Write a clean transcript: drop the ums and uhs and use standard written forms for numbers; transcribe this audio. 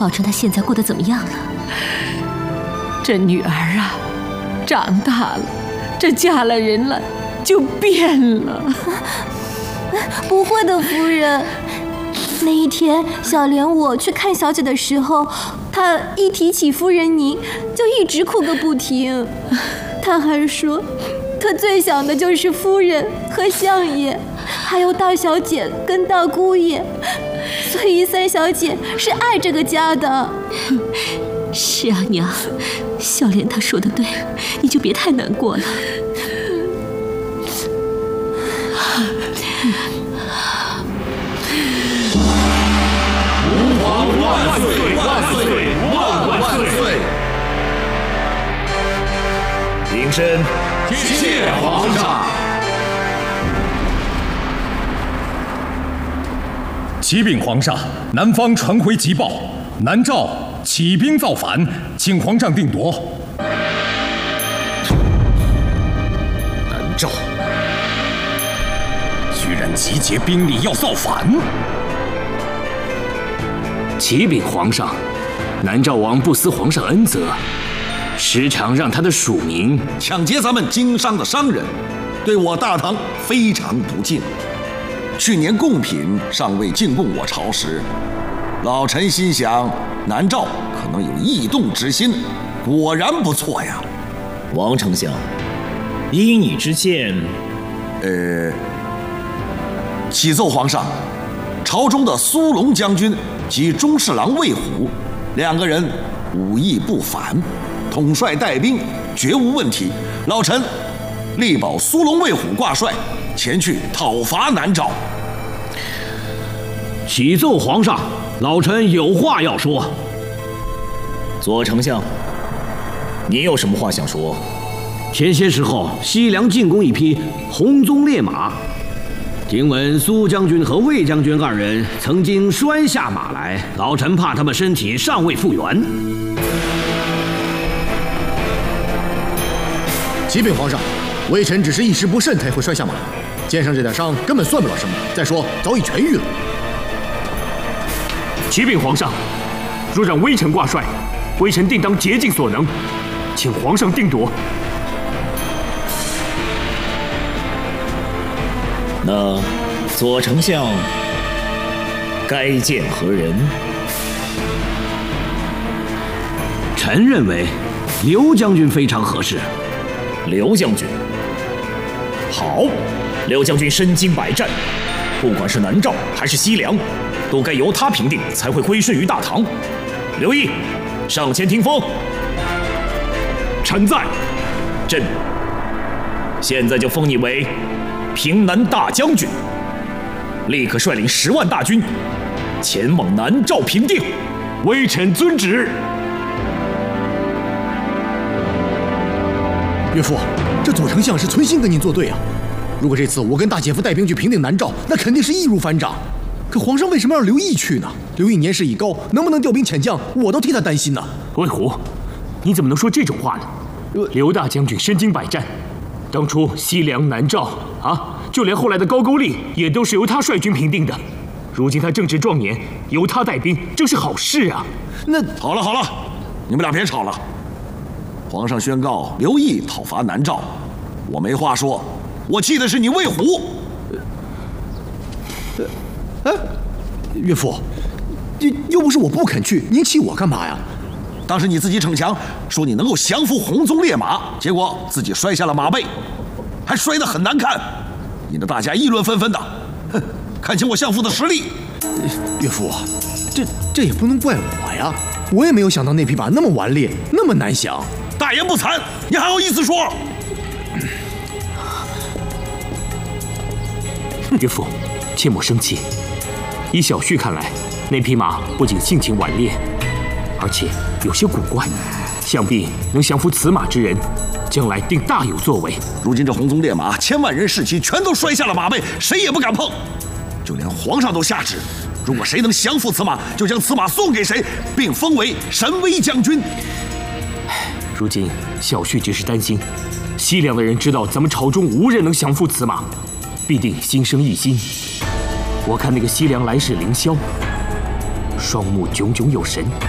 老臣他现在过得怎么样了？ 这女儿啊，长大了，这嫁了人了，就变了。 不会的，夫人。那一天，小莲我去看小姐的时候，她一提起夫人您，就一直哭个不停。她还说，她最想的就是夫人和相爷，还有大小姐跟大姑爷，所以三小姐是爱这个家的。 是啊，娘，小莲她说的对，你就别太难过了。 吾皇万岁万岁万万岁！ 平身， 谢皇上。 启禀皇上，南方传回急报，南诏起兵造反，请皇上定夺。 南诏居然集结兵力要造反！启禀皇上，南诏王不思皇上恩泽，时常让他的属民抢劫咱们经商的商人，对我大唐非常不敬。去年贡品尚未进贡我朝时，老臣心想南诏可能有异动之心，果然不错呀。 王丞相，依你之见， 启奏皇上，朝中的苏龙将军及中侍郎魏虎两个人武艺不凡，统帅带兵绝无问题。老臣力保苏龙魏虎挂帅，前去讨伐南诏。 启奏皇上，老臣有话要说。左丞相，你有什么话想说？前些时候，西凉进贡一匹红鬃烈马，听闻苏将军和魏将军二人曾经摔下马来，老臣怕他们身体尚未复原。 启禀皇上，微臣只是一时不慎才会摔下马，肩上这点伤根本算不了什么。再说早已痊愈了。 启禀皇上，若让微臣挂帅，微臣定当竭尽所能，请皇上定夺。 那左丞相该见何人？臣认为刘将军非常合适。刘将军，好，刘将军身经百战，不管是南诏还是西凉，都该由他平定，才会归顺于大唐。刘毅，上前听风。 臣在。 朕现在就封你为平南大将军，立刻率领10万大军前往南诏平定。 微臣遵旨。 岳父，这左丞相是存心跟您作对啊！如果这次我跟大姐夫带兵去平定南诏，那肯定是易如反掌。可皇上为什么让刘毅去呢？刘毅年事已高，能不能调兵遣将，我都替他担心呢。 魏虎，你怎么能说这种话呢？刘大将军身经百战，当初西凉、南诏啊，就连后来的高句丽也都是由他率军平定的。如今他正值壮年，由他带兵，正是好事啊。 那好了好了，你们俩别吵了。皇上宣告刘毅讨伐南诏，我没话说，我气的是你魏虎。 岳父，又不是我不肯去，您气我干嘛呀？ 当时你自己逞强，说你能够降服红鬃烈马，结果自己摔下了马背，还摔得很难看，引得大家议论纷纷的。哼，看清我相父的实力。 岳父，这也不能怪我呀，我也没有想到那匹马那么顽劣，那么难降。 大言不惭，你还好意思说？ 岳父，切莫生气。依小婿看来，那匹马不仅性情顽劣，而且有些古怪，想必能降服此马之人，将来定大有作为。 如今这红鬃烈马，千万人士气全都摔下了马背，谁也不敢碰，就连皇上都下旨，如果谁能降服此马，就将此马送给谁，并封为神威将军。 如今小婿只是担心，西凉的人知道咱们朝中无人能降服此马，必定心生异心。我看那个西凉来使凌霄，双目炯炯有神，